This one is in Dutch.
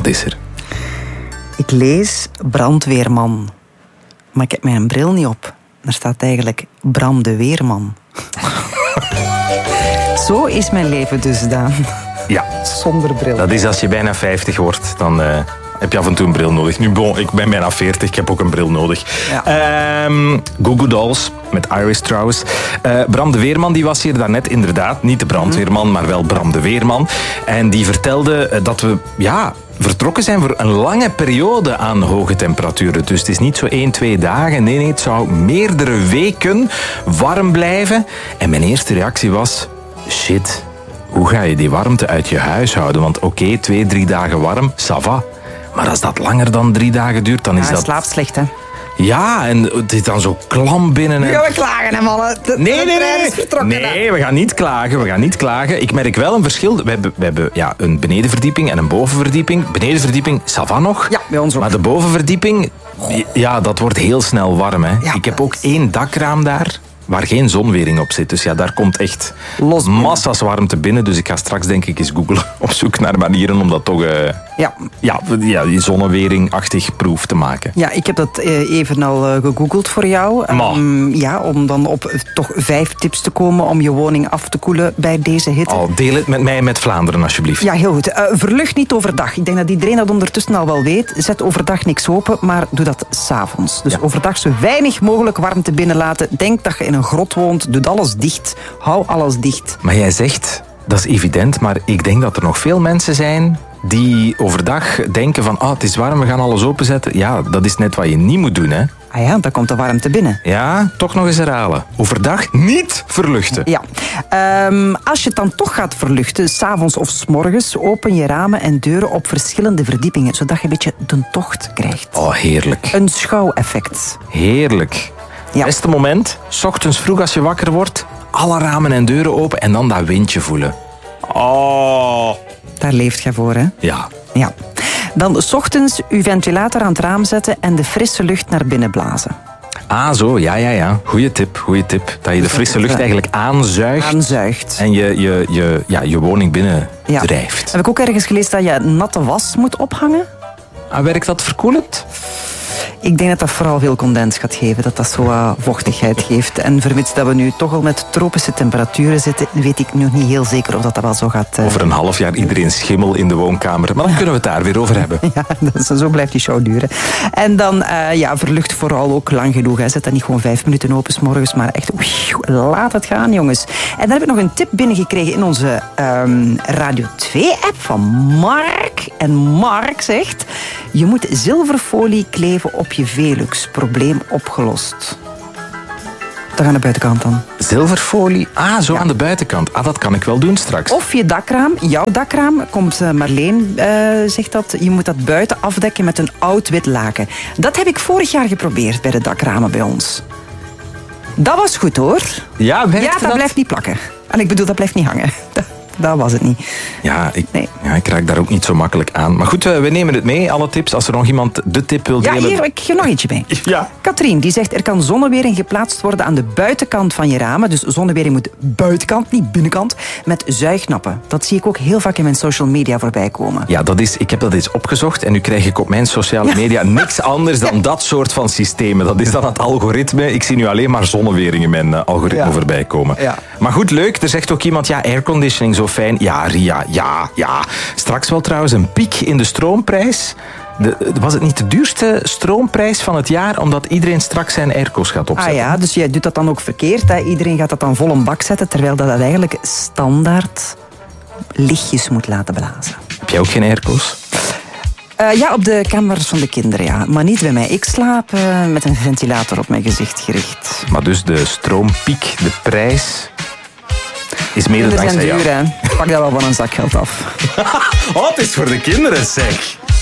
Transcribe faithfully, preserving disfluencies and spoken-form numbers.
Wat is er? Ik lees brandweerman. Maar ik heb mijn bril niet op. Er staat eigenlijk Bram de Weerman. Zo is mijn leven dus, Daan. Ja. Zonder bril. Dat is als je bijna vijftig wordt, dan uh, heb je af en toe een bril nodig. Nu, bon, ik ben bijna veertig, ik heb ook een bril nodig. Ja. Um, Goo Goo Dolls met Iris trouwens. Uh, Bram de Weerman die was hier daarnet inderdaad. Niet de brandweerman, maar wel Bram de Weerman. En die vertelde uh, dat we... ja. vertrokken zijn voor een lange periode aan hoge temperaturen. Dus het is niet zo één, twee dagen. Nee, nee, het zou meerdere weken warm blijven. En mijn eerste reactie was... shit, hoe ga je die warmte uit je huis houden? Want oké, okay, twee, drie dagen warm, ça va. Maar als dat langer dan drie dagen duurt, dan is ja, dat... slaapt slecht, hè? Ja, en het is dan zo klam binnen. En... Nu gaan we klagen, hè, mannen. De, nee, nee, de trein nee. is vertrokken. Nee, we gaan niet klagen. We gaan niet klagen. Ik merk wel een verschil. We hebben, we hebben ja, een benedenverdieping en een bovenverdieping. Benedenverdieping, ça va nog. Ja, bij ons ook. Maar de bovenverdieping, ja, dat wordt heel snel warm. Hè. Ja, ik heb ook één dakraam daar, waar geen zonwering op zit. Dus ja, daar komt echt Los massa's warmte binnen. Dus ik ga straks denk ik eens googlen op zoek naar manieren om dat toch uh, ja. Ja, ja, die zonnewering-achtig proef te maken. Ja, ik heb dat uh, even al uh, gegoogeld voor jou. Um, ja, om dan op uh, toch vijf tips te komen om je woning af te koelen bij deze hitte. Oh, deel het met mij met Vlaanderen, alsjeblieft. Ja, heel goed. Uh, verlucht niet overdag. Ik denk dat iedereen dat ondertussen al wel weet. Zet overdag niks open, maar doe dat 's avonds. Dus ja. Overdag zo weinig mogelijk warmte binnenlaten. Denk dat je in een grot woont. Doe alles dicht. Hou alles dicht. Maar jij zegt, dat is evident, maar ik denk dat er nog veel mensen zijn die overdag denken van, ah, oh, het is warm, we gaan alles openzetten. Ja, dat is net wat je niet moet doen, hè. Ah ja, dan komt de warmte binnen. Ja, toch nog eens herhalen. Overdag niet verluchten. Ja. Um, als je het dan toch gaat verluchten, 's avonds of 's morgens, open je ramen en deuren op verschillende verdiepingen, zodat je een beetje de tocht krijgt. Oh, heerlijk. Een schouweffect. Heerlijk. Ja. Beste moment, 's ochtends vroeg als je wakker wordt, alle ramen en deuren open en dan dat windje voelen. Oh. Daar leeft je voor, hè? Ja. Ja. Dan 's ochtends uw ventilator aan het raam zetten en de frisse lucht naar binnen blazen. Ah, zo. Ja, ja, ja. Goeie tip, goeie tip. Dat je de frisse lucht eigenlijk aanzuigt. Aanzuigt. En je, je, je, ja, je woning binnen ja. drijft. Heb ik ook ergens gelezen dat je natte was moet ophangen? Ah, werkt dat verkoelend? Ik denk dat dat vooral veel condens gaat geven, dat dat zo uh, vochtigheid geeft. En vermits dat we nu toch al met tropische temperaturen zitten, weet ik nu niet heel zeker of dat, dat wel zo gaat... Uh... Over een half jaar iedereen schimmel in de woonkamer. Maar dan kunnen we het daar weer over hebben. Ja, dat is, zo blijft die show duren. En dan uh, ja, verlucht vooral ook lang genoeg. Hè. Zet dat niet gewoon vijf minuten open 's morgens, maar echt oei, laat het gaan, jongens. En dan heb ik nog een tip binnengekregen in onze um, Radio twee-app van Mark. En Mark zegt, je moet zilverfolie kleven op je Velux. Probleem opgelost. Dan aan de buitenkant dan. Zilverfolie? Ah, zo ja. Aan de buitenkant. Ah, dat kan ik wel doen straks. Of je dakraam, jouw dakraam, komt Marleen, uh, zegt dat, je moet dat buiten afdekken met een oud wit laken. Dat heb ik vorig jaar geprobeerd bij de dakramen bij ons. Dat was goed, hoor. Ja, werkt Ja, dat, dat blijft niet plakken. En ik bedoel, dat blijft niet hangen. Dat was het niet. Ja ik, nee. ja, ik raak daar ook niet zo makkelijk aan. Maar goed, we nemen het mee, alle tips. Als er nog iemand de tip wil delen... Ja, hier, ik geef nog eentje bij. Ja. Katrien, die zegt, er kan zonnewering geplaatst worden aan de buitenkant van je ramen. Dus zonnewering moet buitenkant, niet binnenkant, met zuignappen. Dat zie ik ook heel vaak in mijn social media voorbij komen. Ja, dat is, ik heb dat eens opgezocht en nu krijg ik op mijn sociale media niks anders dan ja. dat soort van systemen. Dat is dan het algoritme. Ik zie nu alleen maar zonnewering in mijn uh, algoritme ja. voorbij komen. Ja. Maar goed, leuk. Er zegt ook iemand, ja, airconditioning zo fijn. Ja, Ria, ja, ja. Straks wel trouwens een piek in de stroomprijs. De, was het niet de duurste stroomprijs van het jaar, omdat iedereen straks zijn airco's gaat opzetten? Ah ja, dus jij doet dat dan ook verkeerd. Hè? Iedereen gaat dat dan vol een bak zetten, terwijl dat, dat eigenlijk standaard lichtjes moet laten blazen. Heb jij ook geen airco's? Uh, ja, op de kamers van de kinderen, ja. Maar niet bij mij. Ik slaap uh, met een ventilator op mijn gezicht gericht. Maar dus de stroompiek, de prijs... is mede dankzij jou. Kinderen zijn duur, hè. Pak dat wel van een zakgeld af. Oh, het is voor de kinderen, zeg.